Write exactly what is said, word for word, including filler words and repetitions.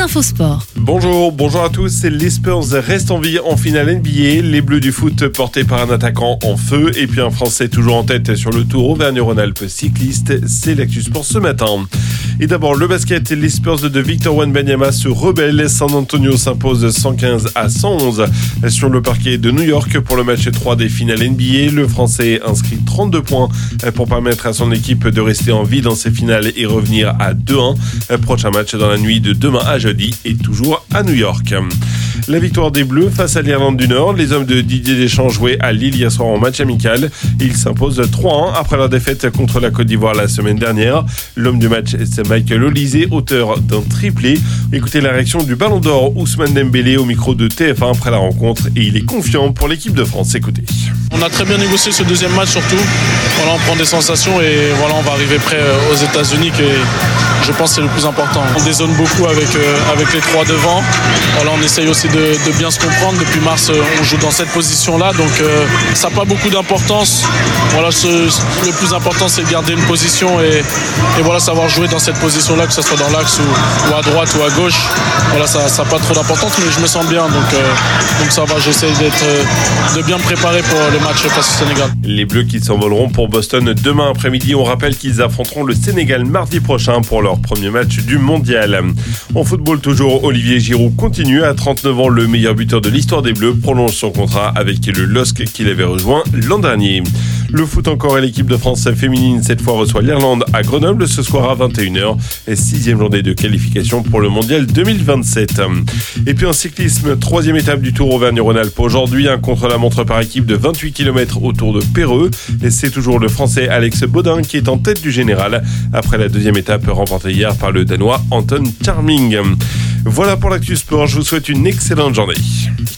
Infosport. Bonjour, bonjour à tous. Les Spurs restent en vie en finale N B A. Les Bleus du foot portés par un attaquant en feu et puis un Français toujours en tête sur le Tour Auvergne-Rhône-Alpes cycliste. C'est l'actu sport ce matin. Et d'abord le basket, les Spurs de Victor Wembanyama se rebellent. San Antonio s'impose cent quinze à cent onze sur le parquet de New York pour le match trois des finales N B A. Le Français inscrit trente-deux points pour permettre à son équipe de rester en vie dans ses finales et revenir à deux un. Prochain match dans la nuit de demain à jeudi et toujours à New York. La victoire des Bleus face à l'Irlande du Nord. Les hommes de Didier Deschamps jouaient à Lille hier soir en match amical. Ils s'imposent trois un après leur défaite contre la Côte d'Ivoire la semaine dernière. L'homme du match, c'est Michael Olise, auteur d'un triplé. Écoutez la réaction du Ballon d'Or Ousmane Dembélé au micro de T F un après la rencontre et il est confiant pour l'équipe de France. Écoutez. On a très bien négocié ce deuxième match surtout. Voilà, on prend des sensations et voilà, on va arriver prêt aux États-Unis et je pense que c'est le plus important. On dézone beaucoup avec, euh, avec les trois devant. Voilà, on essaye aussi de, de bien se comprendre. Depuis mars, on joue dans cette position-là, donc euh, ça n'a pas beaucoup d'importance. Voilà, ce, le plus important, c'est de garder une position et, et voilà, savoir jouer dans cette position-là, que ce soit dans l'axe ou, ou à droite ou à gauche. Voilà, ça n'a pas trop d'importance, mais je me sens bien, donc, euh, donc ça va. J'essaie d'être, euh, de bien me préparer pour le match face au Sénégal. Les Bleus qui s'envoleront pour Boston demain après-midi. On rappelle qu'ils affronteront le Sénégal mardi prochain pour leur premier match du mondial. En football toujours, Olivier Giroud continue. À trente-neuf ans, le meilleur buteur de l'histoire des Bleus prolonge son contrat avec le L O S C qu'il avait rejoint l'an dernier. Le foot encore et l'équipe de France féminine cette fois reçoit l'Irlande à Grenoble ce soir à vingt et une heures. Sixième journée de qualification pour le mondial deux mille vingt-sept. Et puis en cyclisme, troisième étape du Tour Auvergne-Rhône-Alpes. Aujourd'hui, un contre-la-montre par équipe de vingt-huit kilomètres autour de Péreux. Et c'est toujours le Français Alex Baudin qui est en tête du général après la deuxième étape remportée hier par le Danois Anton Charming. Voilà pour l'actu sport. Je vous souhaite une excellente journée.